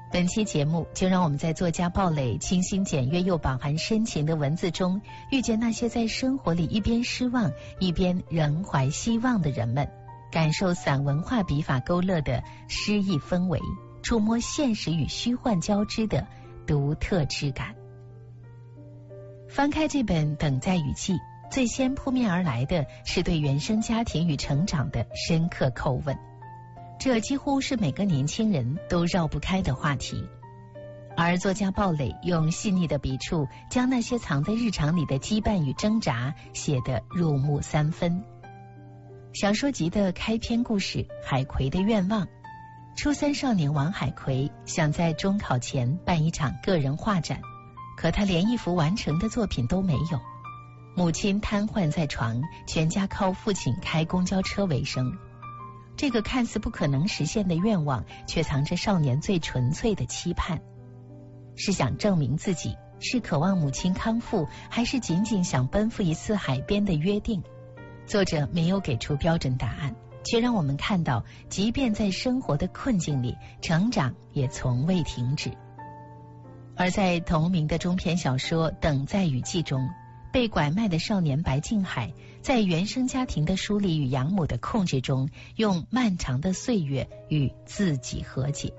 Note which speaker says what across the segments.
Speaker 1: 本期节目就让我们在作家鲍蕾清新简约又饱含深情的文字中，遇见那些在生活里一边失望一边仍怀希望的人们，感受散文化笔法勾勒的诗意氛围，触摸现实与虚幻交织的独特质感。翻开这本《等待雨季》，最先扑面而来的是对原生家庭与成长的深刻叩问，这几乎是每个年轻人都绕不开的话题。而作家鲍蕾用细腻的笔触，将那些藏在日常里的羁绊与挣扎写得入木三分。小说集的开篇故事《海葵的愿望》，初三少年王海葵想在中考前办一场个人画展，可他连一幅完成的作品都没有。母亲瘫痪在床，全家靠父亲开公交车为生。这个看似不可能实现的愿望，却藏着少年最纯粹的期盼。是想证明自己，是渴望母亲康复，还是仅仅想奔赴一次海边的约定？作者没有给出标准答案，却让我们看到，即便在生活的困境里，成长也从未停止。而在同名的中篇小说《等在雨季》中，被拐卖的少年白敬海，在原生家庭的疏离与养母的控制中，用漫长的岁月与自己和解。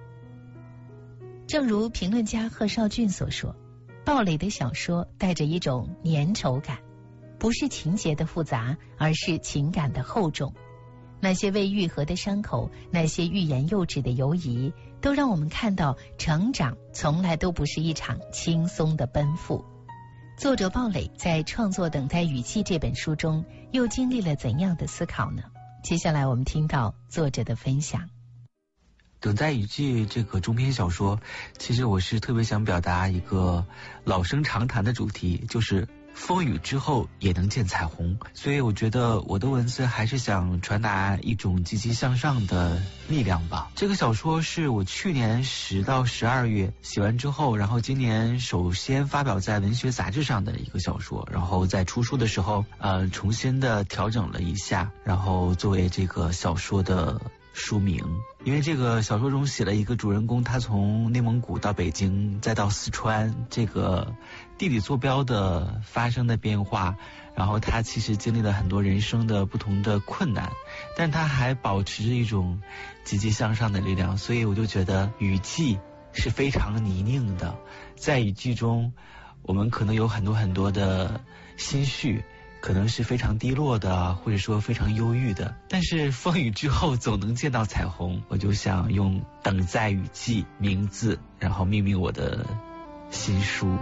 Speaker 1: 正如评论家贺绍俊所说，鲍蕾的小说带着一种粘稠感，不是情节的复杂，而是情感的厚重。那些未愈合的伤口，那些欲言又止的犹疑，都让我们看到成长从来都不是一场轻松的奔赴。作者鲍蕾在创作《等待雨季》这本书中又经历了怎样的思考呢？接下来我们听到作者的分享。
Speaker 2: 等待雨季这个中篇小说，其实我是特别想表达一个老生常谈的主题，就是风雨之后也能见彩虹。所以我觉得我的文字还是想传达一种积极向上的力量吧。这个小说是我去年10到12月写完之后，然后今年首先发表在文学杂志上的一个小说，然后在出书的时候重新的调整了一下，然后作为这个小说的书名。因为这个小说中写了一个主人公，他从内蒙古到北京再到四川，这个地理坐标的发生的变化，然后他其实经历了很多人生的不同的困难，但他还保持着一种积极向上的力量。所以我就觉得雨季是非常泥泞的，在雨季中我们可能有很多的心绪，可能是非常低落的，或者说非常忧郁的，但是风雨之后总能见到彩虹。我就想用等在雨季名字，然后命名我的新书。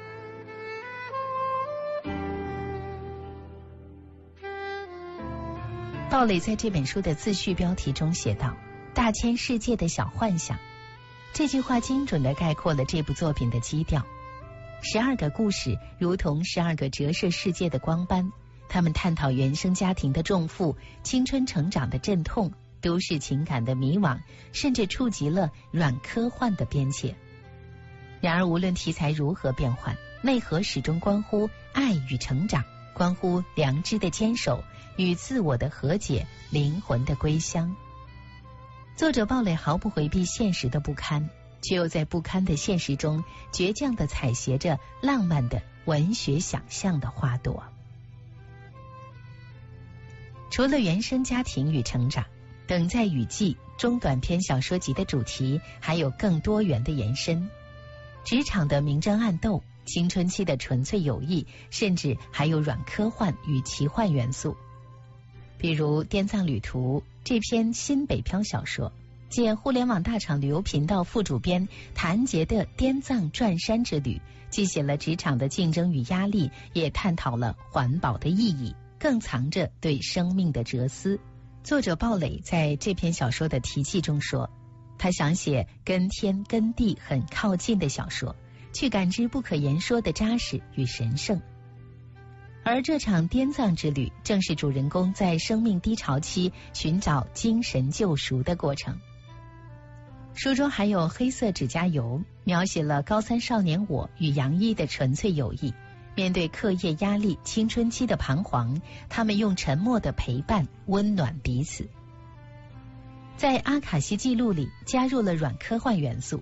Speaker 1: 鲍蕾在这本书的自序标题中写道：大千世界的小幻想。这句话精准地概括了这部作品的基调。12个故事如同12个折射世界的光斑，他们探讨原生家庭的重负、青春成长的阵痛、都市情感的迷惘，甚至触及了软科幻的边界。然而无论题材如何变换，内核始终关乎爱与成长，关乎良知的坚守与自我的和解，灵魂的归乡。作者鲍蕾毫不回避现实的不堪，却又在不堪的现实中倔强地采撷着浪漫的文学想象的花朵。除了原生家庭与成长，等在雨季中短篇小说集的主题还有更多元的延伸，职场的明争暗斗，青春期的纯粹友谊，甚至还有软科幻与奇幻元素。比如《滇藏旅途》这篇新北漂小说，借互联网大厂旅游频道副主编谭杰的滇藏转山之旅，既写了职场的竞争与压力，也探讨了环保的意义，更藏着对生命的哲思。作者鲍蕾在这篇小说的题记中说，他想写跟天跟地很靠近的小说，去感知不可言说的扎实与神圣。而这场滇藏之旅，正是主人公在生命低潮期寻找精神救赎的过程。书中还有黑色指甲油，描写了高三少年我与杨一的纯粹友谊。面对课业压力、青春期的彷徨，他们用沉默的陪伴温暖彼此。在阿卡西记录里加入了软科幻元素，